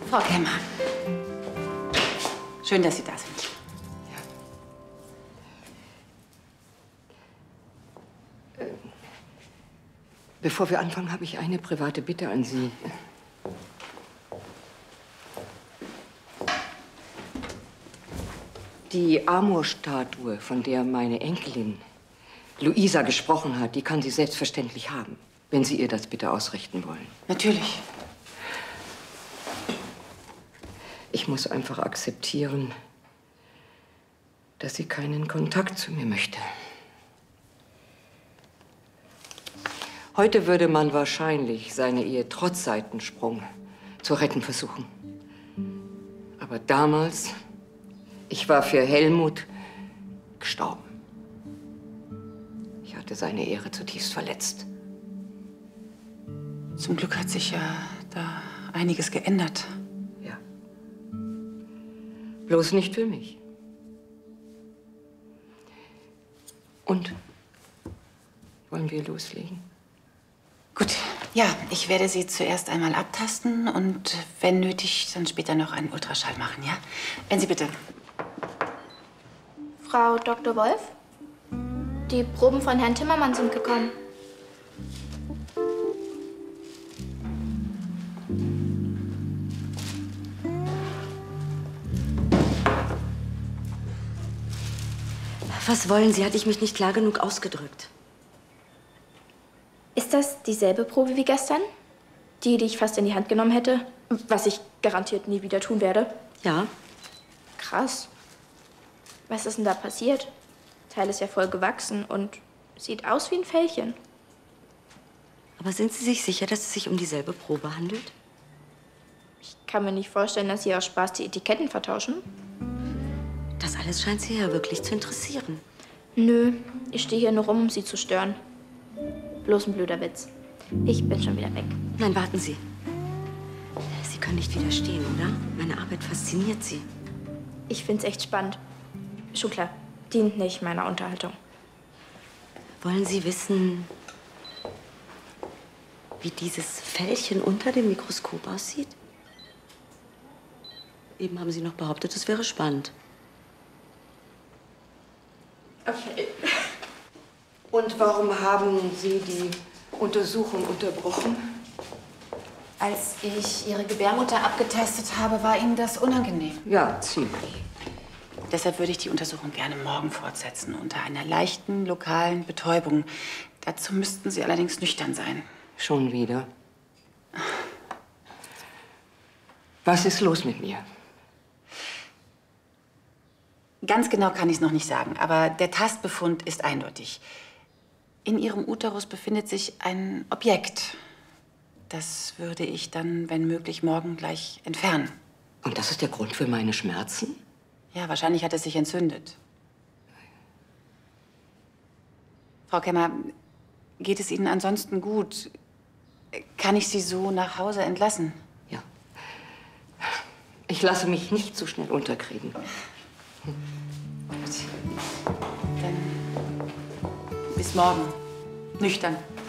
Frau Kemmer. Schön, dass Sie da sind. Ja. Bevor wir anfangen, habe ich eine private Bitte an Sie. Die Amor-Statue, von der meine Enkelin Luisa gesprochen hat, die kann sie selbstverständlich haben, wenn Sie ihr das bitte ausrichten wollen. Natürlich. Ich muss einfach akzeptieren, dass sie keinen Kontakt zu mir möchte. Heute würde man wahrscheinlich seine Ehe trotz Seitensprung zu retten versuchen. Aber damals, ich war für Helmut gestorben. Ich hatte seine Ehre zutiefst verletzt. Zum Glück hat sich ja da einiges geändert. Ja. Bloß nicht für mich. Und? Wollen wir loslegen? Gut, ja, ich werde Sie zuerst einmal abtasten und wenn nötig, dann später noch einen Ultraschall machen, ja? Wenn Sie bitte. Frau Dr. Wolf? Die Proben von Herrn Timmermann sind gekommen. Was wollen Sie? Hatte ich mich nicht klar genug ausgedrückt? Ist das dieselbe Probe wie gestern? Die ich fast in die Hand genommen hätte? Was ich garantiert nie wieder tun werde? Ja. Krass. Was ist denn da passiert? Der Teil ist ja voll gewachsen und sieht aus wie ein Fellchen. Aber sind Sie sich sicher, dass es sich um dieselbe Probe handelt? Ich kann mir nicht vorstellen, dass Sie aus Spaß die Etiketten vertauschen. Das alles scheint Sie ja wirklich zu interessieren. Nö, ich stehe hier nur rum, um Sie zu stören. Bloß ein blöder Witz. Ich bin schon wieder weg. Nein, warten Sie. Sie können nicht widerstehen, oder? Meine Arbeit fasziniert Sie. Ich find's echt spannend. Schon klar, dient nicht meiner Unterhaltung. Wollen Sie wissen, wie dieses Fellchen unter dem Mikroskop aussieht? Eben haben Sie noch behauptet, es wäre spannend. Okay. Und warum haben Sie die Untersuchung unterbrochen? Als ich Ihre Gebärmutter abgetastet habe, war Ihnen das unangenehm. Ja, ziemlich. Deshalb würde ich die Untersuchung gerne morgen fortsetzen, unter einer leichten, lokalen Betäubung. Dazu müssten Sie allerdings nüchtern sein. Schon wieder? Was ist los mit mir? Ganz genau kann ich es noch nicht sagen, aber der Tastbefund ist eindeutig. In Ihrem Uterus befindet sich ein Objekt. Das würde ich dann, wenn möglich, morgen gleich entfernen. Und das ist der Grund für meine Schmerzen? Ja, wahrscheinlich hat es sich entzündet. Frau Kemmer, geht es Ihnen ansonsten gut? Kann ich Sie so nach Hause entlassen? Ja. Ich lasse mich nicht so schnell unterkriegen. Gut. Dann bis morgen. Nüchtern.